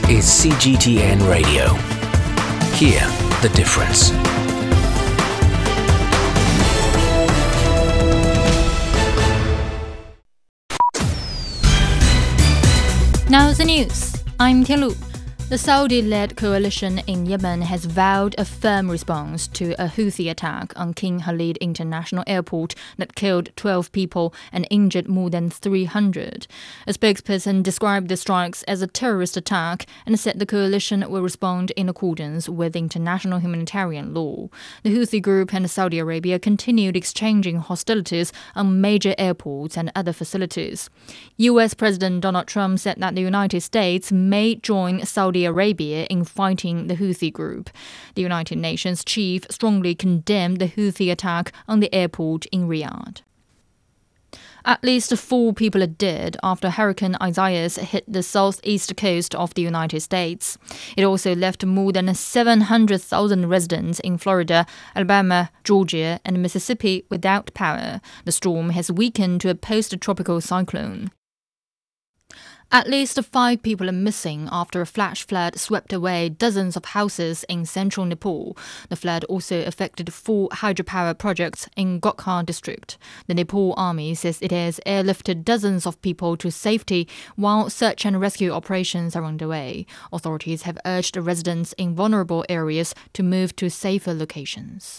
is CGTN Radio. Hear the difference. Now the news. I'm Tianlu. The Saudi-led coalition in Yemen has vowed a firm response to a Houthi attack on King Khalid International Airport that killed 12 people and injured more than 300. A spokesperson described the strikes as a terrorist attack and said the coalition will respond in accordance with international humanitarian law. The Houthi group and Saudi Arabia continued exchanging hostilities on major airports and other facilities. U.S. President Donald Trump said that the United States may join Saudi Arabia in fighting the Houthi group. The United Nations chief strongly condemned the Houthi attack on the airport in Riyadh. At least 4 people are dead after Hurricane Isaias hit the southeast coast of the United States. It also left more than 700,000 residents in Florida, Alabama, Georgia, and Mississippi without power. The storm has weakened to a post-tropical cyclone. At least 5 people are missing after a flash flood swept away dozens of houses in central Nepal. The flood also affected 4 hydropower projects in Gokha district. The Nepal army says it has airlifted dozens of people to safety while search and rescue operations are underway. Authorities have urged residents in vulnerable areas to move to safer locations.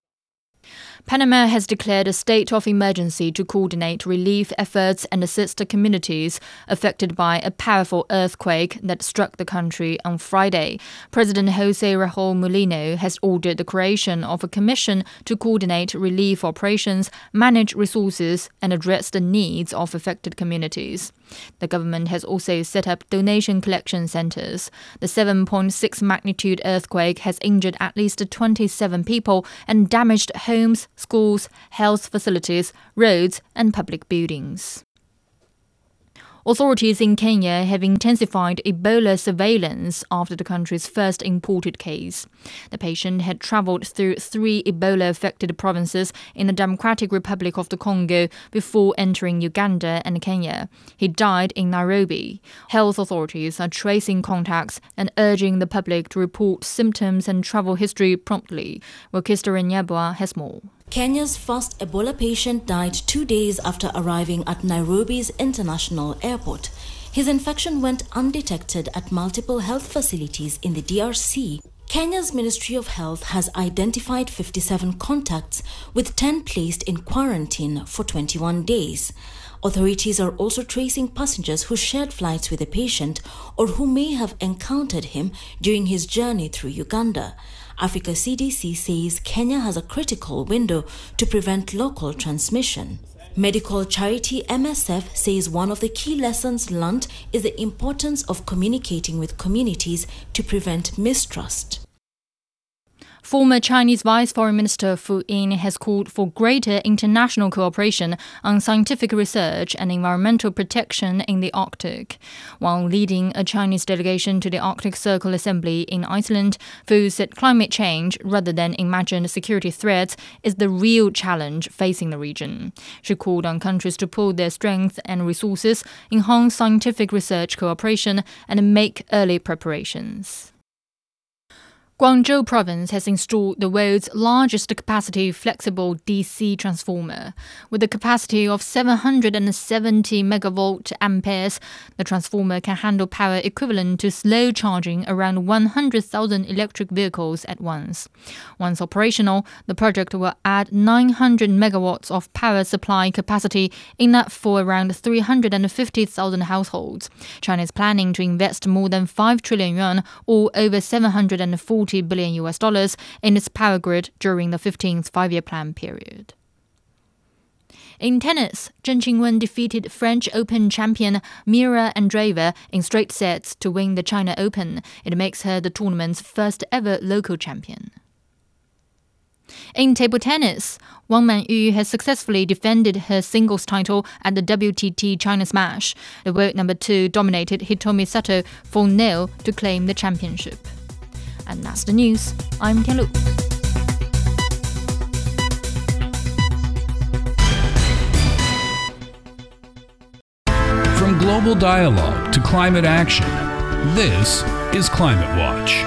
Panama has declared a state of emergency to coordinate relief efforts and assist communities affected by a powerful earthquake that struck the country on Friday. President Jose Raul Mulino has ordered the creation of a commission to coordinate relief operations, manage resources, and address the needs of affected communities. The government has also set up donation collection centers. The 7.6 magnitude earthquake has injured at least 27 people and damaged homes, schools, health facilities, roads, and public buildings. Authorities in Kenya have intensified Ebola surveillance after the country's first imported case. The patient had traveled through 3 Ebola-affected provinces in the Democratic Republic of the Congo before entering Uganda and Kenya. He died in Nairobi. Health authorities are tracing contacts and urging the public to report symptoms and travel history promptly. Wakista Nyabwa has more. Kenya's first Ebola patient died 2 days after arriving at Nairobi's international airport. His infection went undetected at multiple health facilities in the DRC. Kenya's Ministry of Health has identified 57 contacts, with 10 placed in quarantine for 21 days. Authorities are also tracing passengers who shared flights with the patient or who may have encountered him during his journey through Uganda. Africa CDC says Kenya has a critical window to prevent local transmission. Medical charity MSF says one of the key lessons learned is the importance of communicating with communities to prevent mistrust. Former Chinese Vice Foreign Minister Fu Yin has called for greater international cooperation on scientific research and environmental protection in the Arctic. While leading a Chinese delegation to the Arctic Circle Assembly in Iceland, Fu said climate change, rather than imagined security threats, is the real challenge facing the region. She called on countries to pool their strengths and resources, enhance scientific research cooperation, and make early preparations. Guangzhou province has installed the world's largest capacity flexible DC transformer. With a capacity of 770 megawatt amperes, the transformer can handle power equivalent to slow charging around 100,000 electric vehicles at once. Once operational, the project will add 900 megawatts of power supply capacity, enough for around 350,000 households. China is planning to invest more than 5 trillion yuan, or over $740 billion in its power grid during the 15th five-year plan period. In tennis, Zheng Qinwen defeated French Open champion Mira Andreeva in straight sets to win the China Open. It makes her the tournament's first ever local champion. In table tennis, Wang Manyu has successfully defended her singles title at the WTT China Smash. The world number 2 dominated Hitomi Sato 4-0 to claim the championship. And that's the news. I'm Tianlu. From global dialogue to climate action, This is Climate Watch.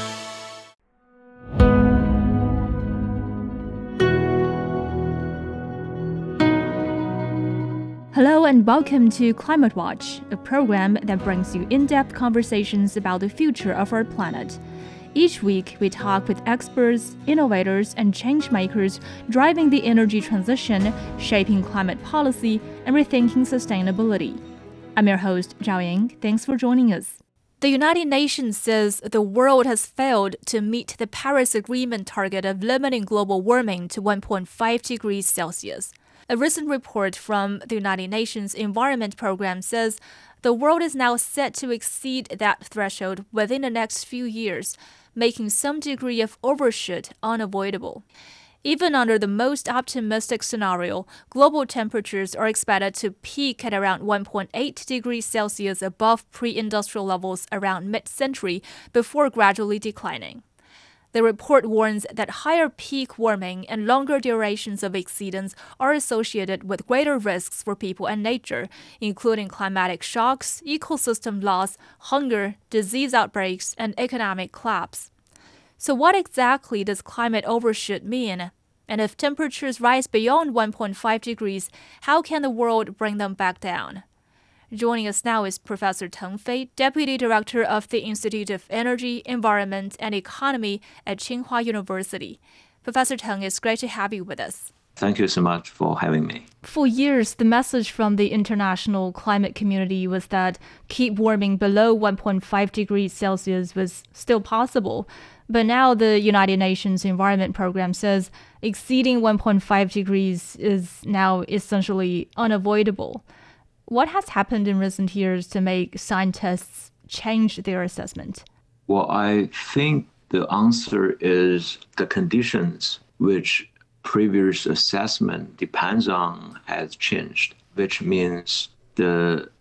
Hello and welcome to Climate Watch, a program that brings you in-depth conversations about the future of our planet. Each week, we talk with experts, innovators, and change-makers driving the energy transition, shaping climate policy, and rethinking sustainability. I'm your host, Zhao Ying. Thanks for joining us. The United Nations says the world has failed to meet the Paris Agreement target of limiting global warming to 1.5 degrees Celsius. A recent report from the United Nations Environment Programme says the world is now set to exceed that threshold within the next few years, making some degree of overshoot unavoidable. Even under the most optimistic scenario, global temperatures are expected to peak at around 1.8 degrees Celsius above pre-industrial levels around mid-century before gradually declining. The report warns that higher peak warming and longer durations of exceedance are associated with greater risks for people and nature, including climatic shocks, ecosystem loss, hunger, disease outbreaks, and economic collapse. So what exactly does climate overshoot mean? And if temperatures rise beyond 1.5 degrees, how can the world bring them back down? Joining us now is Professor Teng Fei, Deputy Director of the Institute of Energy, Environment, and Economy at Tsinghua University. Professor Teng, it's great to have you with us. Thank you so much for having me. For years, the message from the international climate community was that keep warming below 1.5 degrees Celsius was still possible. But now the United Nations Environment Programme says exceeding 1.5 degrees is now essentially unavoidable. What has happened in recent years to make scientists change their assessment? Well, I think the answer is the conditions which previous assessment depends on has changed, which means the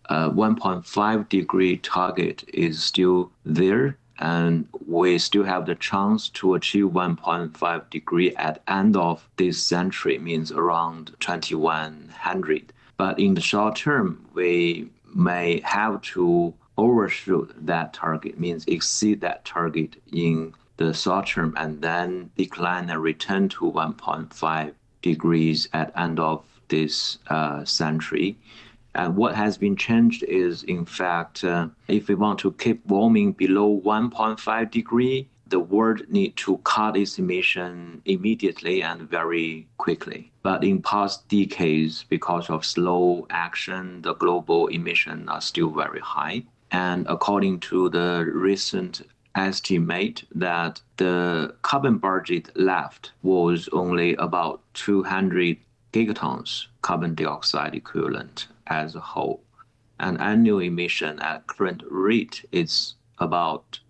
1.5 degree target is still there, and we still have the chance to achieve 1.5 degree at end of this century, means around 2100. But in the short term, we may have to overshoot that target, means exceed that target in the short term and then decline and return to 1.5 degrees at end of this century. And what has been changed is, in fact, if we want to keep warming below 1.5 degree, the world need to cut its emission immediately and very quickly. But in past decades, because of slow action, the global emissions are still very high. And according to the recent estimate that the carbon budget left was only about 200 gigatons carbon dioxide equivalent as a whole. And annual emission at current rate is about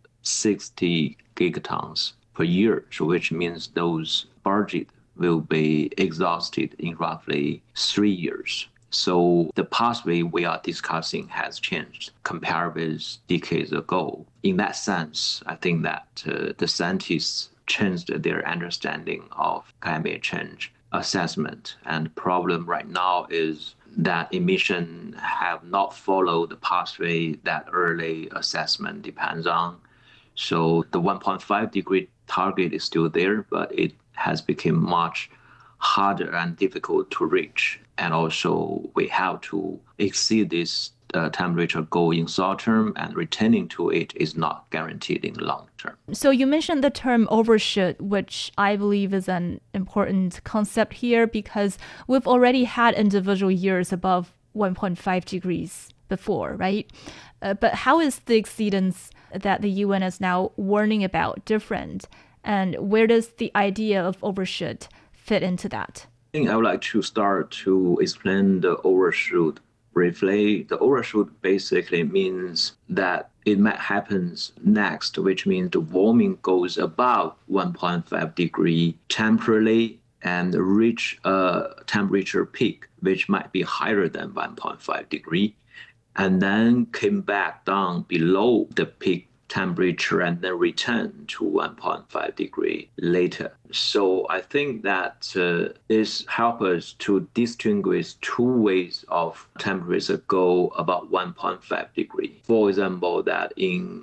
60 gigatons per year, so which means those budget will be exhausted in roughly 3 years. So the pathway we are discussing has changed compared with decades ago. In that sense, I think that the scientists changed their understanding of climate change assessment. And the problem right now is that emissions have not followed the pathway that early assessment depends on. So the 1.5 degree target is still there, but it has become much harder and difficult to reach. And also we have to exceed this temperature goal in short term, and returning to it is not guaranteed in the long term. So you mentioned the term overshoot, which I believe is an important concept here because we've already had individual years above 1.5 degrees before, right? But how is the exceedance that the UN is now warning about different? And where does the idea of overshoot fit into that? I think I would like to start to explain the overshoot briefly. The overshoot basically means that it might happen next, which means the warming goes above 1.5 degree temporarily and reach a temperature peak, which might be higher than 1.5 degree, and then came back down below the peak temperature and then return to 1.5 degree later. So I think that this helps us to distinguish two ways of temperature go about 1.5 degree. For example, that in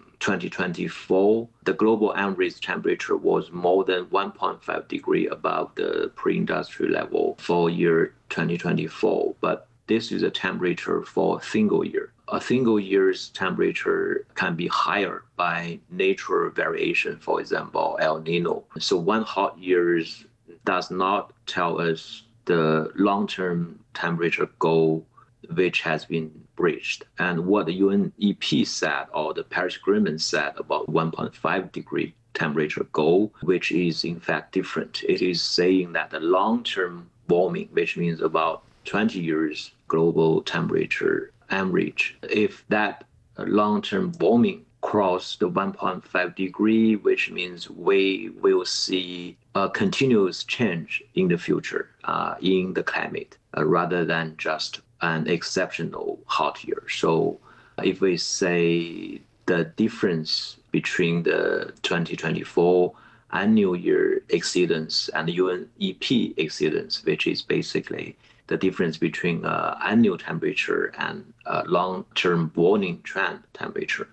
2024, the global average temperature was more than 1.5 degree above the pre-industrial level for year 2024. But this is a temperature for a single year. A single year's temperature can be higher by natural variation, for example, El Nino. So one hot year does not tell us the long-term temperature goal which has been breached. And what the UNEP said, or the Paris Agreement said about 1.5 degree temperature goal, which is in fact different. It is saying that the long-term warming, which means about 20 years global temperature average, if that long-term warming cross the 1.5 degree, which means we will see a continuous change in the future in the climate rather than just an exceptional hot year. So if we say the difference between the 2024 annual year exceedance and the UNEP exceedance, which is basically the difference between annual temperature and long-term warning trend temperature.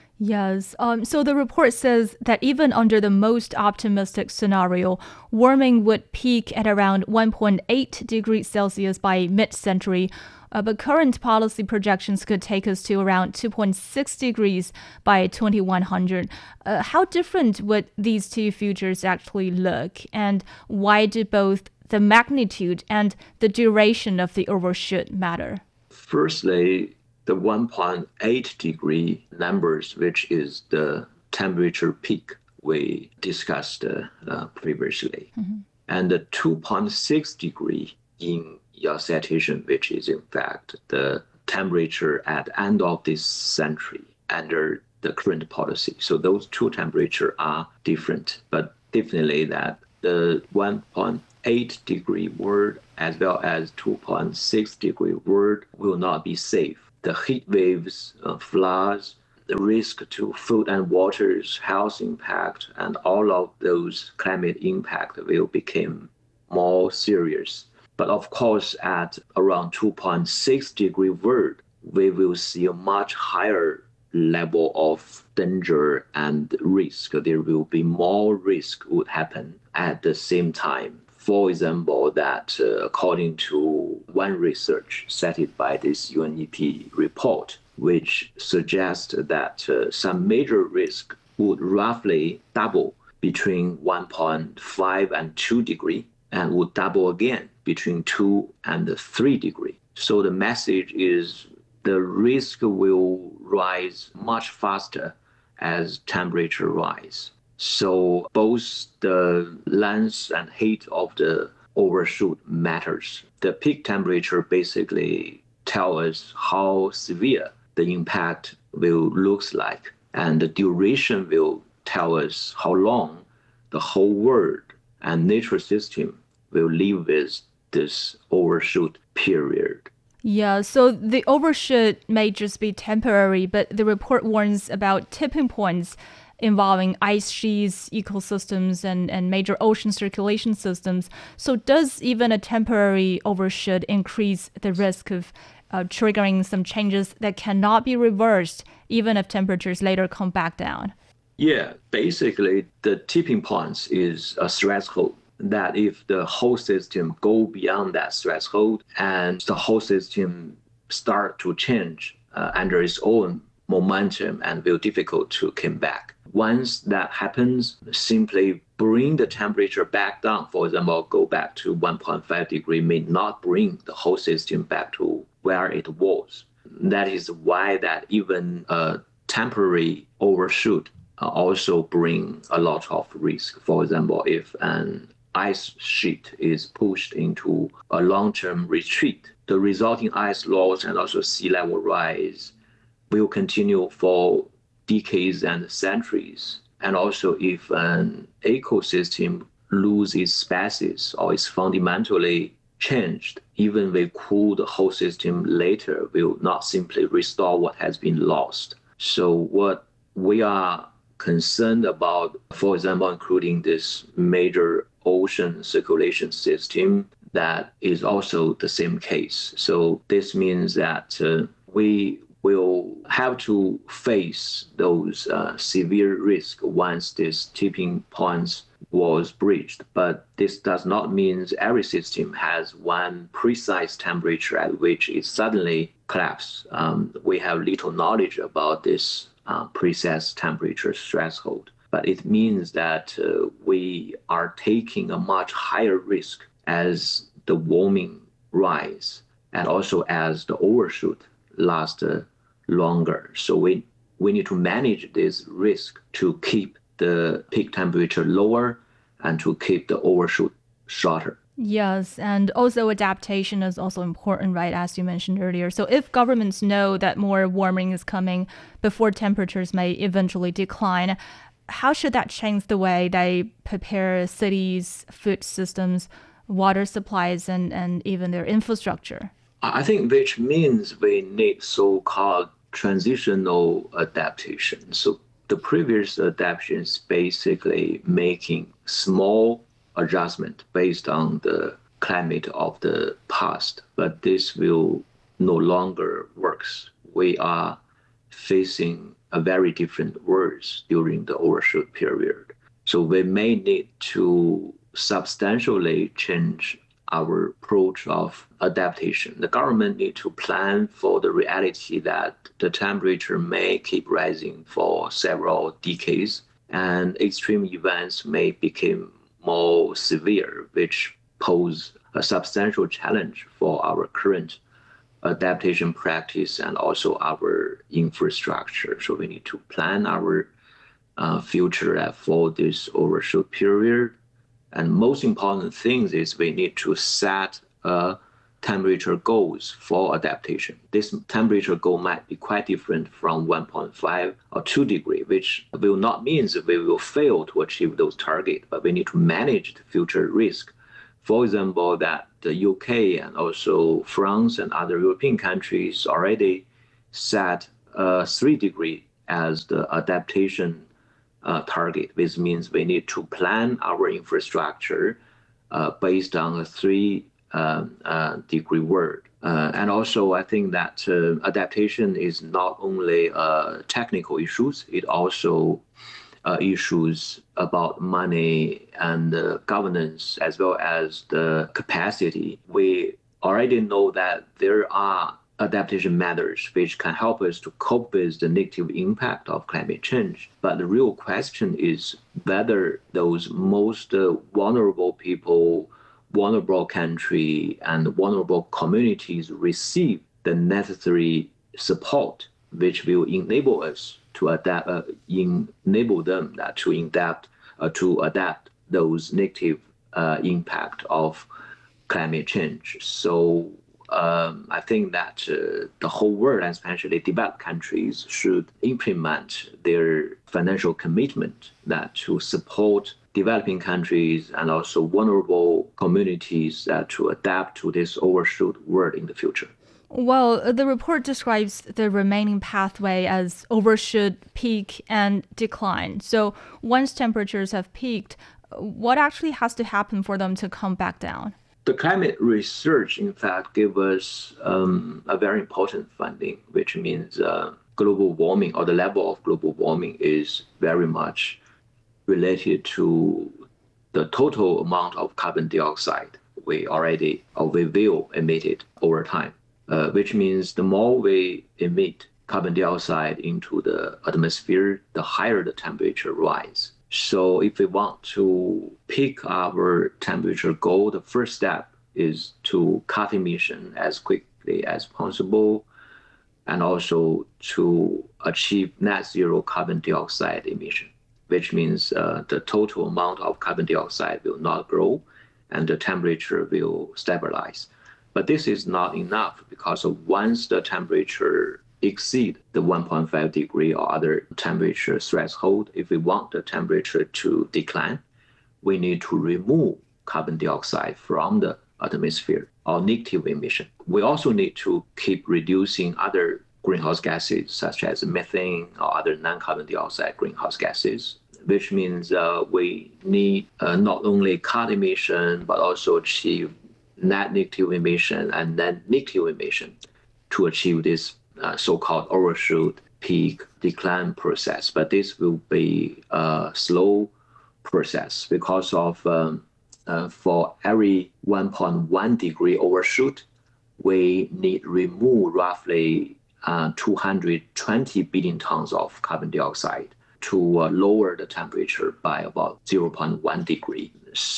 Yes. So the report says that even under the most optimistic scenario, warming would peak at around 1.8 degrees Celsius by mid-century. But current policy projections could take us to around 2.6 degrees by 2100. How different would these two futures actually look? And why do both the magnitude and the duration of the overshoot matter? Firstly, the 1.8 degree numbers, which is the temperature peak we discussed previously, and the 2.6 degree in your citation, which is in fact the temperature at the end of this century under the current policy. So those two temperatures are different, but definitely that the 1.8 degree world as well as 2.6 degree world will not be safe. The heat waves, floods, the risk to food and water's health impact, and all of those climate impact will become more serious. But of course, at around 2.6 degree world, we will see a much higher level of danger and risk. There will be more risk would happen at the same time. For example, that according to one research cited by this UNEP report, which suggests that some major risk would roughly double between 1.5 and 2 degree and would double again between 2 and 3 degree. So the message is the risk will rise much faster as temperature rise. So both the length and height of the overshoot matters. The peak temperature basically tells us how severe the impact will look like, and the duration will tell us how long the whole world and nature system will live with this overshoot period. Yeah, so the overshoot may just be temporary, but the report warns about tipping points involving ice sheets, ecosystems, and major ocean circulation systems. So does even a temporary overshoot increase the risk of triggering some changes that cannot be reversed, even if temperatures later come back down? Yeah, basically the tipping points is a threshold that if the whole system go beyond that threshold and the whole system start to change under its own momentum and will difficult to come back. Once that happens, simply bring the temperature back down. For example, go back to 1.5 degree may not bring the whole system back to where it was. That is why that even a temporary overshoot also bring a lot of risk. For example, if an ice sheet is pushed into a long-term retreat, the resulting ice loss and also sea level rise will continue for decades and centuries. And also if an ecosystem loses its species or is fundamentally changed, even we cool the whole system later will not simply restore what has been lost. So what we are concerned about, for example, including this major ocean circulation system, that is also the same case. So this means that we will have to face those severe risks once this tipping point was breached. But this does not mean every system has one precise temperature at which it suddenly collapses. We have little knowledge about this precise temperature threshold, but it means that we are taking a much higher risk as the warming rise and also as the overshoot lasts longer. So we need to manage this risk to keep the peak temperature lower and to keep the overshoot shorter. Yes, and also adaptation is also important, right, as you mentioned earlier. So if governments know that more warming is coming before temperatures may eventually decline, how should that change the way they prepare cities, food systems, water supplies, and even their infrastructure? I think which means we need so-called transitional adaptation. So the previous adaptations basically making small adjustment based on the climate of the past, but this will no longer works. We are facing a very different world during the overshoot period. So we may need to substantially change our approach of adaptation. The government need to plan for the reality that the temperature may keep rising for several decades and extreme events may become more severe, which pose a substantial challenge for our current adaptation practice and also our infrastructure. So we need to plan our future for this overshoot period. And most important thing is we need to set temperature goals for adaptation. This temperature goal might be quite different from 1.5 or 2 degrees, which will not mean that we will fail to achieve those targets, but we need to manage the future risk. For example, that the UK and also France and other European countries already set 3 degrees as the adaptation target, which means we need to plan our infrastructure based on a 3 degree world. And also, I think that adaptation is not only technical issues, it also issues about money and governance as well as the capacity. We already know that there are adaptation methods which can help us to cope with the negative impact of climate change. But the real question is whether those most vulnerable people, vulnerable country, and vulnerable communities receive the necessary support which will enable us to enable them to adapt those negative impact of climate change. So I think that the whole world, and especially developed countries, should implement their financial commitment that to support developing countries and also vulnerable communities to adapt to this overshoot world in the future. Well, the report describes the remaining pathway as overshoot, peak, and decline. So once temperatures have peaked, what actually has to happen for them to come back down? The climate research, in fact, gave us a very important finding, which means global warming or the level of global warming is very much related to the total amount of carbon dioxide we will emit it over time, which means the more we emit carbon dioxide into the atmosphere, the higher the temperature rise. So if we want to pick our temperature goal, the first step is to cut emission as quickly as possible and also to achieve net zero carbon dioxide emission, which means the total amount of carbon dioxide will not grow and the temperature will stabilize. But this is not enough because once the temperature exceed the 1.5 degree or other temperature threshold, if we want the temperature to decline, we need to remove carbon dioxide from the atmosphere or negative emission. We also need to keep reducing other greenhouse gases such as methane or other non-carbon dioxide greenhouse gases, which means we need not only cut emission, but also achieve net negative emission and then negative emission to achieve this so-called overshoot peak decline process. But this will be a slow process because of for every 1.1 degree overshoot, we need remove roughly 220 billion tons of carbon dioxide to lower the temperature by about 0.1 degree.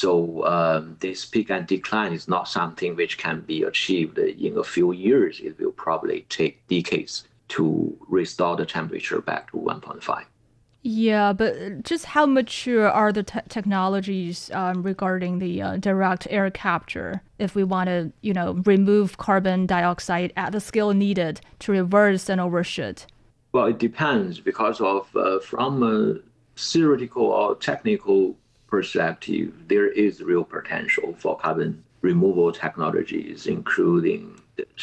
So this peak and decline is not something which can be achieved in a few years. It will probably take decades to restore the temperature back to 1.5. Yeah, but just how mature are the technologies regarding the direct air capture if we want to, remove carbon dioxide at the scale needed to reverse an overshoot? Well, it depends because of from a theoretical or technical perspective, there is real potential for carbon removal technologies, including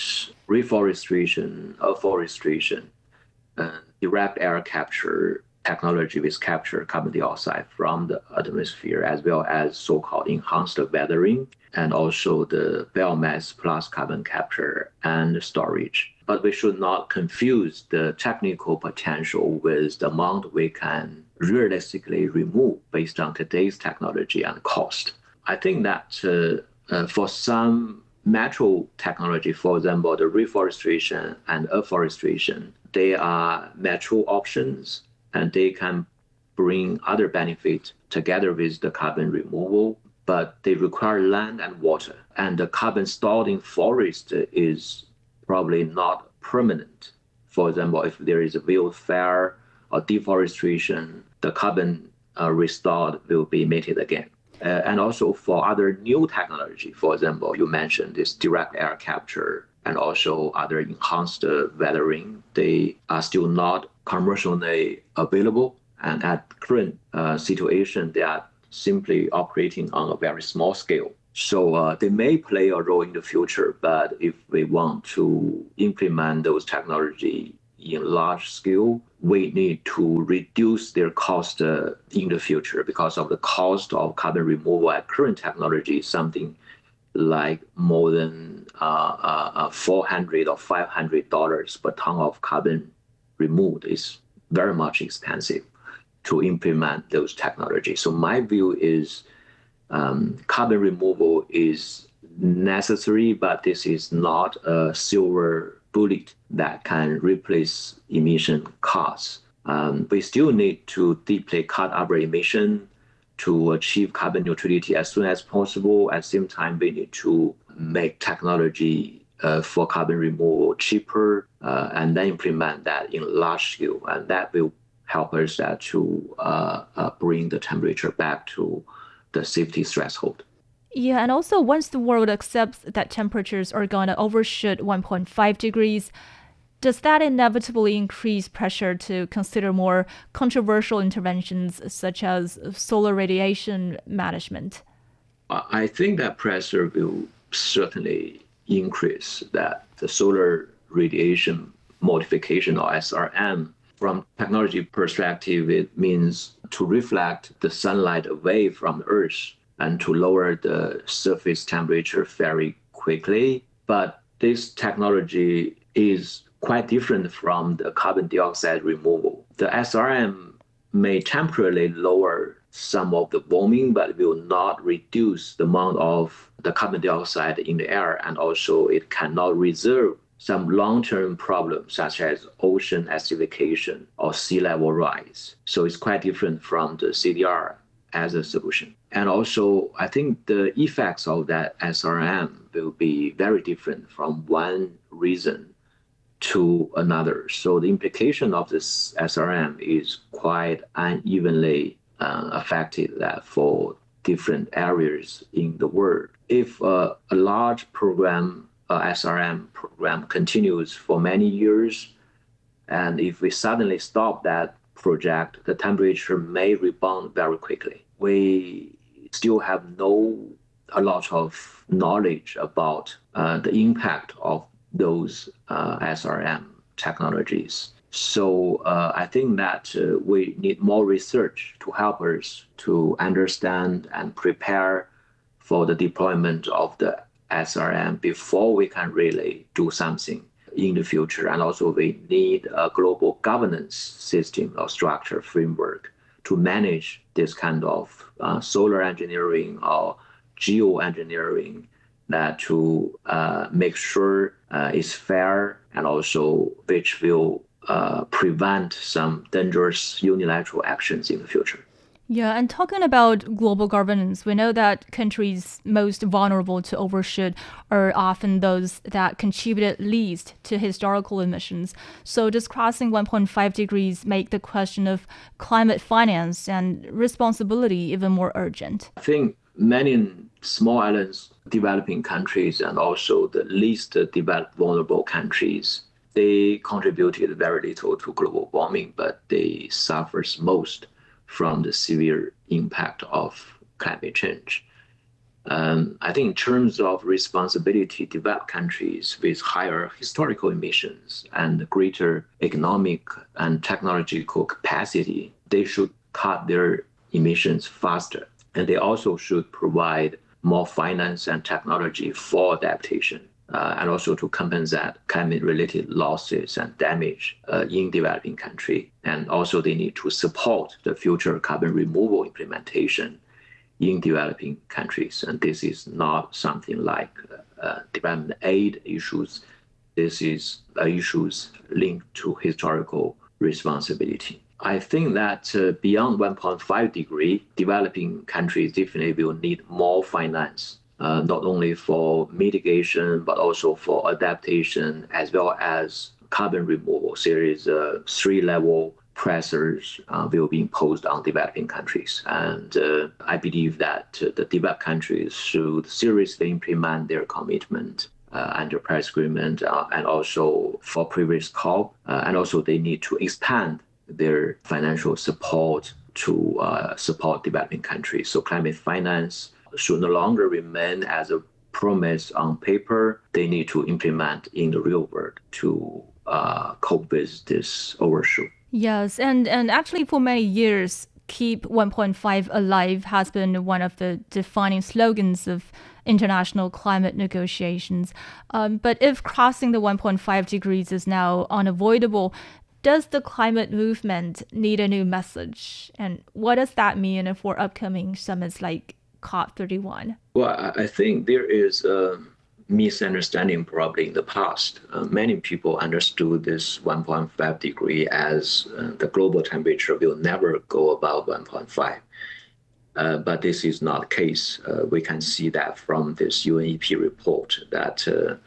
reforestation, afforestation, direct air capture technology which capture carbon dioxide from the atmosphere, as well as so-called enhanced weathering, and also the biomass plus carbon capture and storage. But we should not confuse the technical potential with the amount we can realistically remove based on today's technology and cost. I think that for some natural technology, for example, the reforestation and afforestation, they are natural options and they can bring other benefits together with the carbon removal, but they require land and water. And the carbon stored in forest is probably not permanent. For example, if there is a wildfire or deforestation, the carbon restored will be emitted again. And also for other new technology, for example, you mentioned this direct air capture and also other enhanced weathering, they are still not commercially available. And at current situation, they are simply operating on a very small scale. So they may play a role in the future, but if we want to implement those technology in large scale, we need to reduce their cost in the future because of the cost of carbon removal at current technology is something like more than $400 or $500 per ton of carbon removed is very much expensive to implement those technologies. So my view is carbon removal is necessary, but this is not a silver bullet that can replace emission costs. We still need to deeply cut our emission to achieve carbon neutrality as soon as possible. At the same time, we need to make technology for carbon removal cheaper and then implement that in large scale. And that will help us to bring the temperature back to the safety threshold. Yeah, and also once the world accepts that temperatures are going to overshoot 1.5 degrees, does that inevitably increase pressure to consider more controversial interventions such as solar radiation management? I think that pressure will certainly increase, that the solar radiation modification or SRM, from technology perspective, it means to reflect the sunlight away from the Earth and to lower the surface temperature very quickly. But this technology is quite different from the carbon dioxide removal. The SRM may temporarily lower some of the warming, but will not reduce the amount of the carbon dioxide in the air. And also it cannot resolve some long-term problems such as ocean acidification or sea level rise. So it's quite different from the CDR as a solution. And also, I think the effects of that SRM will be very different from one reason to another. So the implication of this SRM is quite unevenly affected for different areas in the world. If a large program, SRM program, continues for many years, and if we suddenly stop that project, the temperature may rebound very quickly. We still have a lot of knowledge about the impact of those SRM technologies. So I think that we need more research to help us to understand and prepare for the deployment of the SRM before we can really do something in the future. And also we need a global governance system or structure framework to manage this kind of solar engineering or geoengineering, that to make sure it's fair and also which will prevent some dangerous unilateral actions in the future. Yeah, and talking about global governance, we know that countries most vulnerable to overshoot are often those that contributed least to historical emissions. So does crossing 1.5 degrees make the question of climate finance and responsibility even more urgent? I think many small islands, developing countries, and also the least developed vulnerable countries, they contributed very little to global warming, but they suffer most from the severe impact of climate change. I think in terms of responsibility, developed countries with higher historical emissions and greater economic and technological capacity, they should cut their emissions faster. And they also should provide more finance and technology for adaptation. And also to compensate climate-related losses and damage in developing countries. And also they need to support the future carbon removal implementation in developing countries. And this is not something like development aid issues. This is issues linked to historical responsibility. I think that beyond 1.5 degree, developing countries definitely will need more finance. Not only for mitigation, but also for adaptation, as well as carbon removal. Series 3-level pressures will be imposed on developing countries. And I believe that the developed countries should seriously implement their commitment under Paris Agreement and also for previous COP. And also they need to expand their financial support to support developing countries. So climate finance should no longer remain as a promise on paper. They need to implement in the real world to cope with this overshoot. Yes, and actually for many years, Keep 1.5 Alive has been one of the defining slogans of international climate negotiations. But if crossing the 1.5 degrees is now unavoidable, does the climate movement need a new message? And what does that mean for upcoming summits like COP31? Well, I think there is a misunderstanding probably in the past. Many people understood this 1.5 degree as the global temperature will never go above 1.5. But this is not the case. We can see that from this UNEP report that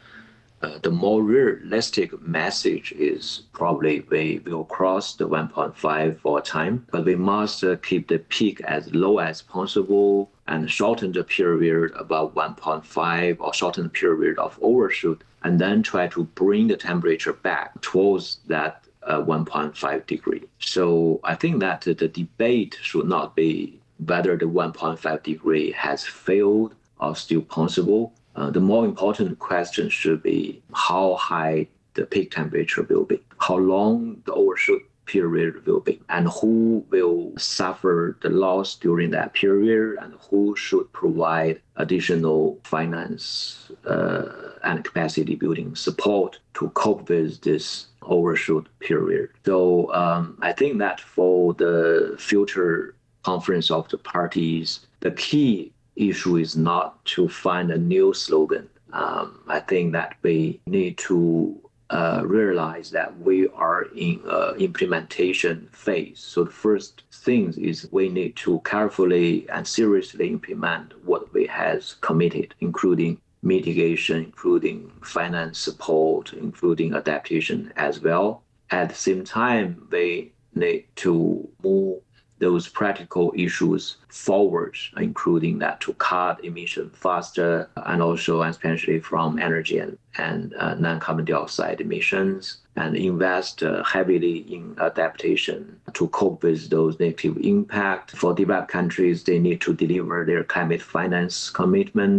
the more realistic message is probably we will cross the 1.5 for a time, but we must keep the peak as low as possible and shorten the period above 1.5 or shorten the period of overshoot, and then try to bring the temperature back towards that 1.5 degree. So I think that the debate should not be whether the 1.5 degree has failed or still possible. The more important question should be how high the peak temperature will be, how long the overshoot period will be, and who will suffer the loss during that period, and who should provide additional finance and capacity building support to cope with this overshoot period. So I think that for the future conference of the parties, the key issue is not to find a new slogan. I think that we need to realize that we are in an implementation phase. So the first thing is we need to carefully and seriously implement what we have committed, including mitigation, including finance support, including adaptation as well. At the same time, we need to move those practical issues forward, including that to cut emission faster, and also especially from energy and non-carbon dioxide emissions, and invest heavily in adaptation to cope with those negative impacts. For developed countries, they need to deliver their climate finance commitment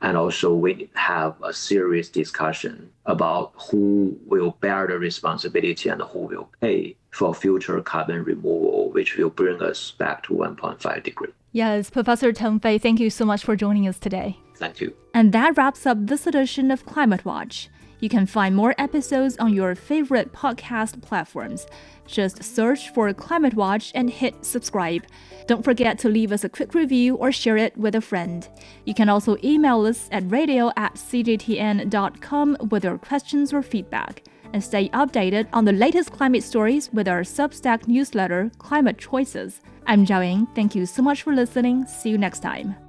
And also we have a serious discussion about who will bear the responsibility and who will pay for future carbon removal, which will bring us back to 1.5 degree. Yes, Professor Teng Fei, thank you so much for joining us today. Thank you. And that wraps up this edition of Climate Watch. You can find more episodes on your favorite podcast platforms. Just search for Climate Watch and hit subscribe. Don't forget to leave us a quick review or share it with a friend. You can also email us at radio@cgtn.com with your questions or feedback. And stay updated on the latest climate stories with our Substack newsletter, Climate Choices. I'm Zhao Ying. Thank you so much for listening. See you next time.